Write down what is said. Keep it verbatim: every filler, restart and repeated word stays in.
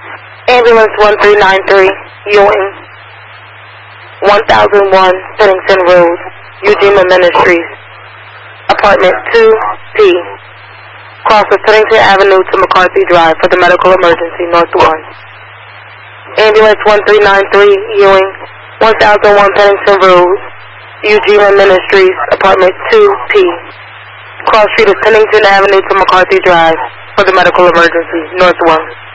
Ambulance one three nine three, Ewing. one thousand one Pennington Road, Ujima Ministries. Apartment two P. Cross of Pennington Avenue to McCarthy Drive for the medical emergency, North one. Ambulance one three nine three, Ewing. one thousand one Pennington Road, Ujima Ministries. Apartment two P. Cross Street of Pennington Avenue to McCarthy Drive for the medical emergency, North one.